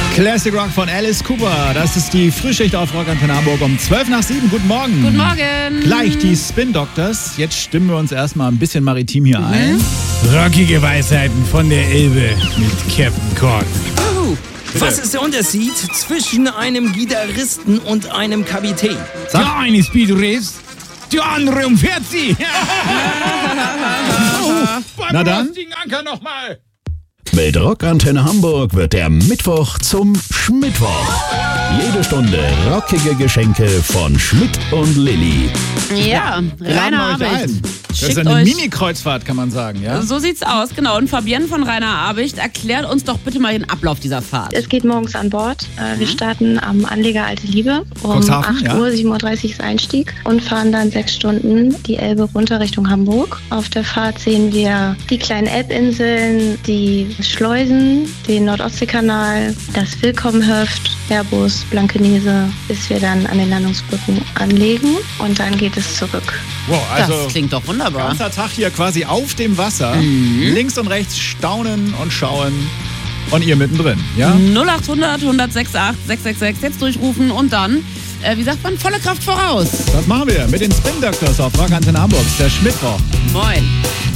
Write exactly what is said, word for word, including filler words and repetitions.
Classic Rock von Alice Cooper. Das ist die Frühschicht auf Rock Antenne Hamburg um zwölf nach sieben. Guten Morgen. Guten Morgen. Gleich die Spin Doctors. Jetzt stimmen wir uns erstmal ein bisschen maritim hier Mhm. ein. Rockige Weisheiten von der Elbe mit Captain Korn. Oh, was ist der Unterschied zwischen einem Gitarristen und einem Kapitän? Sag. Der eine Speedrace, der andere umfährt sie. oh, Na dann. rostigen Anker nochmal. Mit Rockantenne Hamburg wird der Mittwoch zum Schmittwoch. Jede Stunde rockige Geschenke von Schmidt und Lilly. Ja, Wir laden Rainer euch Abicht. ein. Das Schickt ist eine euch. Mini-Kreuzfahrt, kann man sagen, ja? So sieht's aus, genau. Und Fabienne von Rainer Abicht erklärt uns doch bitte mal den Ablauf dieser Fahrt. Es geht morgens an Bord. Äh, Wir starten am Anleger Alte Liebe. Um Cuxhaven, acht ja. Uhr, sieben Uhr dreißig ist Einstieg und fahren dann sechs Stunden die Elbe runter Richtung Hamburg. Auf der Fahrt sehen wir die kleinen Elbinseln, die Schleusen, den Nordostseekanal, das Willkommenhöft, Airbus, Blankenese, bis wir dann an den Landungsbrücken anlegen und dann geht es zurück. Wow, also das klingt doch wunderbar. ganzer Tag hier quasi auf dem Wasser. Mhm. Links und rechts staunen und schauen. Und ihr mittendrin, ja? null acht hundert, hundert sechs acht, sechs sechs sechs jetzt durchrufen und dann, äh, wie sagt man, volle Kraft voraus. Das machen wir mit den Spin Doctors auf Rock Antenne Hamburg. Ist der Schmittwoch. Moin.